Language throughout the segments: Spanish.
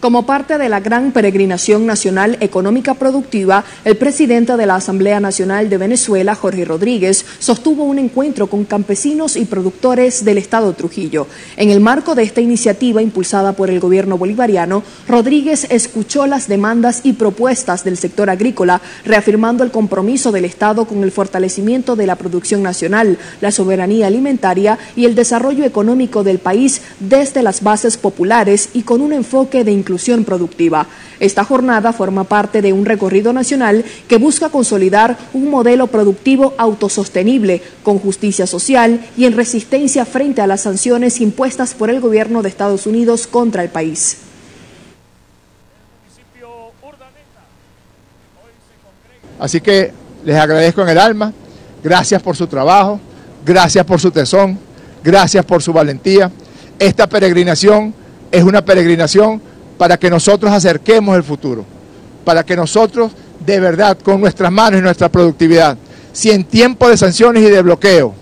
Como parte de la gran peregrinación nacional económica productiva, el presidente de la Asamblea Nacional de Venezuela, Jorge Rodríguez, sostuvo un encuentro con campesinos y productores del estado Trujillo. En el marco de esta iniciativa impulsada por el gobierno bolivariano, Rodríguez escuchó las demandas y propuestas del sector agrícola, reafirmando el compromiso del Estado con el fortalecimiento de la producción nacional, la soberanía alimentaria y el desarrollo económico del país desde las bases populares y con un enfoque de inclusión productiva. Esta jornada forma parte de un recorrido nacional que busca consolidar un modelo productivo autosostenible, con justicia social y en resistencia frente a las sanciones impuestas por el gobierno de Estados Unidos contra el país. Así que les agradezco en el alma, gracias por su trabajo, gracias por su tesón, gracias por su valentía. Esta peregrinación es una peregrinación para que nosotros acerquemos el futuro, para que nosotros de verdad con nuestras manos y nuestra productividad, si en tiempo de sanciones y de bloqueo,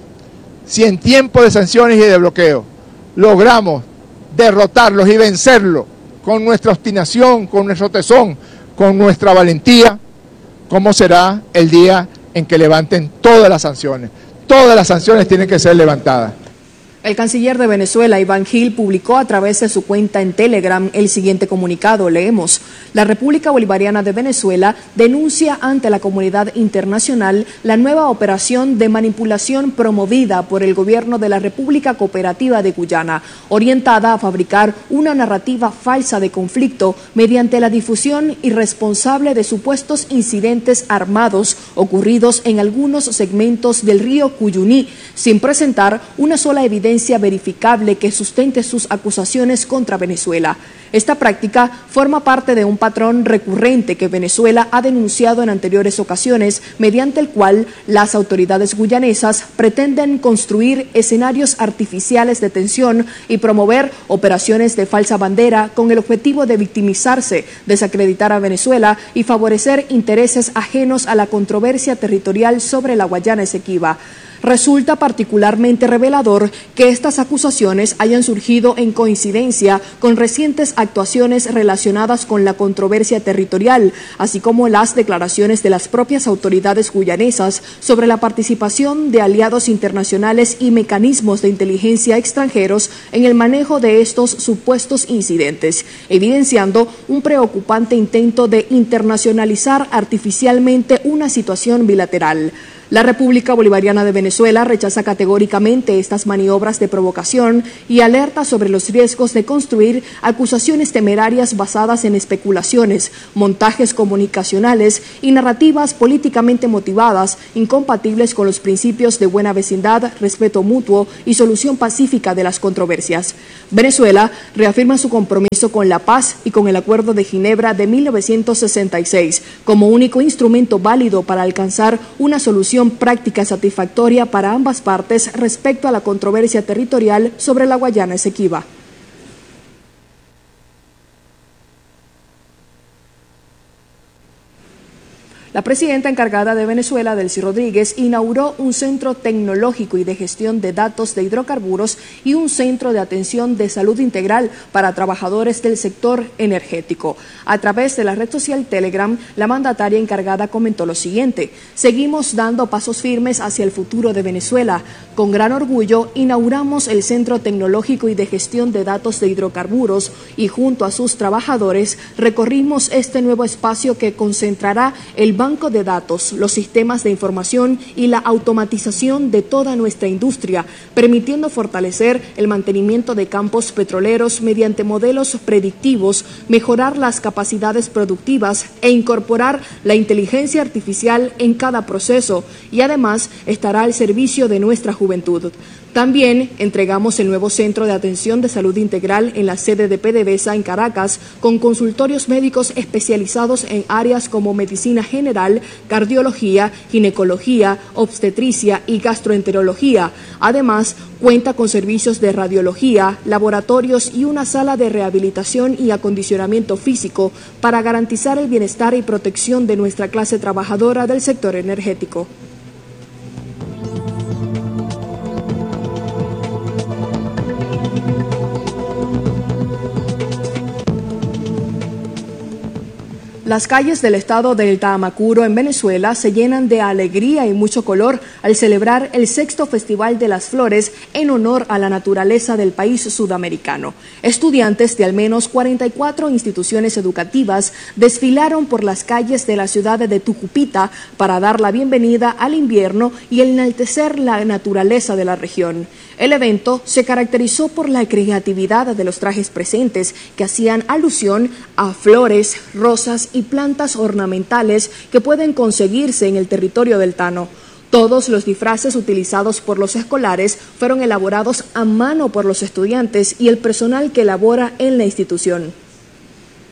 logramos derrotarlos y vencerlos con nuestra obstinación, con nuestro tesón, con nuestra valentía, ¿cómo será el día en que levanten todas las sanciones? Todas las sanciones tienen que ser levantadas. El canciller de Venezuela, Iván Gil, publicó a través de su cuenta en Telegram el siguiente comunicado. Leemos: la República Bolivariana de Venezuela denuncia ante la comunidad internacional la nueva operación de manipulación promovida por el gobierno de la República Cooperativa de Guyana, orientada a fabricar una narrativa falsa de conflicto mediante la difusión irresponsable de supuestos incidentes armados ocurridos en algunos segmentos del río Cuyuní, sin presentar una sola evidencia verificable que sustente sus acusaciones contra Venezuela. Esta práctica forma parte de un patrón recurrente que Venezuela ha denunciado en anteriores ocasiones, mediante el cual las autoridades guyanesas pretenden construir escenarios artificiales de tensión y promover operaciones de falsa bandera con el objetivo de victimizarse, desacreditar a Venezuela y favorecer intereses ajenos a la controversia territorial sobre la Guayana Esequiba. Resulta particularmente revelador que estas acusaciones hayan surgido en coincidencia con recientes actuaciones relacionadas con la controversia territorial, así como las declaraciones de las propias autoridades guyanesas sobre la participación de aliados internacionales y mecanismos de inteligencia extranjeros en el manejo de estos supuestos incidentes, evidenciando un preocupante intento de internacionalizar artificialmente una situación bilateral. La República Bolivariana de Venezuela rechaza categóricamente estas maniobras de provocación y alerta sobre los riesgos de construir acusaciones temerarias basadas en especulaciones, montajes comunicacionales y narrativas políticamente motivadas, incompatibles con los principios de buena vecindad, respeto mutuo y solución pacífica de las controversias. Venezuela reafirma su compromiso con la paz y con el Acuerdo de Ginebra de 1966 como único instrumento válido para alcanzar una solución práctica satisfactoria para ambas partes respecto a la controversia territorial sobre la Guayana Esequiba. La presidenta encargada de Venezuela, Delcy Rodríguez, inauguró un centro tecnológico y de gestión de datos de hidrocarburos y un centro de atención de salud integral para trabajadores del sector energético. A través de la red social Telegram, la mandataria encargada comentó lo siguiente: seguimos dando pasos firmes hacia el futuro de Venezuela. Con gran orgullo inauguramos el Centro Tecnológico y de Gestión de Datos de Hidrocarburos y junto a sus trabajadores recorrimos este nuevo espacio que concentrará el banco de datos, los sistemas de información y la automatización de toda nuestra industria, permitiendo fortalecer el mantenimiento de campos petroleros mediante modelos predictivos, mejorar las capacidades productivas e incorporar la inteligencia artificial en cada proceso, y además estará al servicio de nuestra juventud. También entregamos el nuevo Centro de Atención de Salud Integral en la sede de PDVSA en Caracas, con consultorios médicos especializados en áreas como medicina general, cardiología, ginecología, obstetricia y gastroenterología. Además, cuenta con servicios de radiología, laboratorios y una sala de rehabilitación y acondicionamiento físico para garantizar el bienestar y protección de nuestra clase trabajadora del sector energético. Las calles del estado del Tamacuro en Venezuela se llenan de alegría y mucho color al celebrar el 6º Festival de las Flores en honor a la naturaleza del país sudamericano. Estudiantes de al menos 44 instituciones educativas desfilaron por las calles de la ciudad de Tucupita para dar la bienvenida al invierno y enaltecer la naturaleza de la región. El evento se caracterizó por la creatividad de los trajes presentes que hacían alusión a flores, rosas y plantas ornamentales que pueden conseguirse en el territorio del Tano. Todos los disfraces utilizados por los escolares fueron elaborados a mano por los estudiantes y el personal que labora en la institución.